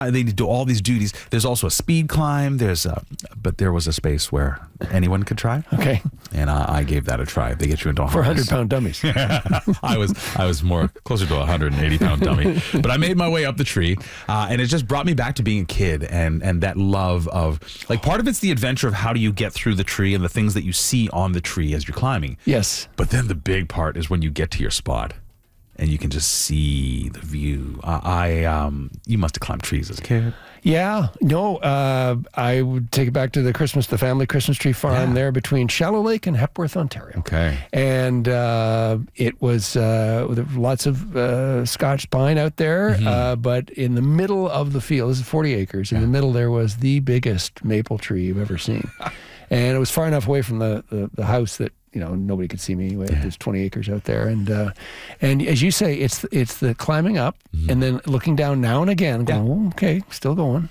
They do all these duties. There's also a speed climb. But there was a space where anyone could try. Okay. And I gave that a try. They get you into a For harness. 100-pound dummies. I was more closer to a 180-pound dummy. But I made my way up the tree, and it just brought me back to being a kid and that love of, like, part of it's the adventure of how do you get through the tree and the things that you see on the tree as you're climbing. Yes. But then the big part is when you get to your spot and you can just see the view. You must have climbed trees as a kid. Yeah. No, I would take it back to the family Christmas tree farm there between Shallow Lake and Hepworth, Ontario. Okay. And it was there were lots of Scotch pine out there, but in the middle of the field, this is 40 acres, in the middle there was the biggest maple tree you've ever seen. And it was far enough away from the house that, nobody could see me anyway. There's 20 acres out there. And as you say, it's the climbing up and then looking down now and again going, oh, okay, still going.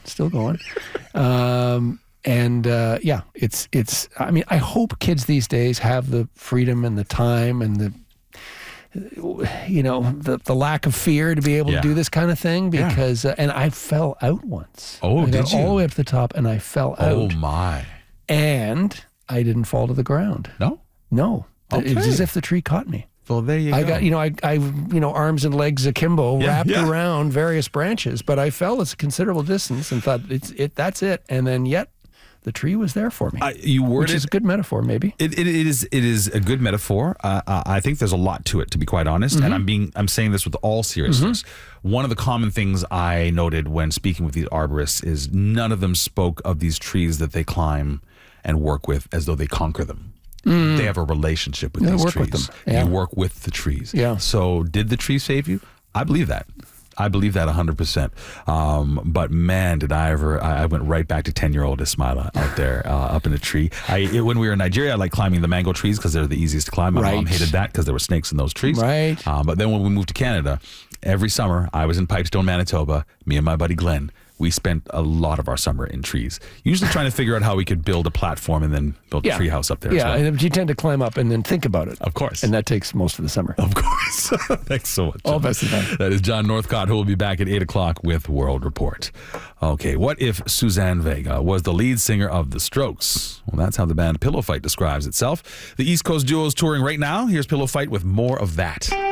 I mean, I hope kids these days have the freedom and the time and the lack of fear to be able to do this kind of thing because, and I fell out once. Oh, I got did you? all the way up to the top and I fell out. Oh my. And I didn't fall to the ground. No. Okay. It was as if the tree caught me. Well, there you go. I got, I arms and legs akimbo wrapped around various branches, but I fell a considerable distance and thought that's it. And then yet the tree was there for me. Which is a good metaphor, maybe. It is a good metaphor. I think there's a lot to it, to be quite honest. And I'm saying this with all seriousness. One of the common things I noted when speaking with these arborists is none of them spoke of these trees that they climb and work with as though they conquer them. They have a relationship with these trees. Work with them. Yeah. You work with the trees. Yeah. So did the tree save you? I believe that. I believe that 100%. But man, did I went right back to 10-year-old Ismaila out there up in a tree. When we were in Nigeria, I liked climbing the mango trees because they're the easiest to climb. My mom hated that because there were snakes in those trees. Right. But then when we moved to Canada, every summer I was in Pipestone, Manitoba, me and my buddy Glenn. We spent a lot of our summer in trees, usually trying to figure out how we could build a platform and then build a tree house up there. Yeah, as well. and you tend to climb up and then think about it. Of course. And that takes most of the summer. Of course. Thanks so much. All best of time. That is John Northcott, who will be back at 8 o'clock with World Report. Okay, what if Suzanne Vega was the lead singer of The Strokes? Well, that's how the band Pillow Fight describes itself. The East Coast duo is touring right now. Here's Pillow Fight with more of that.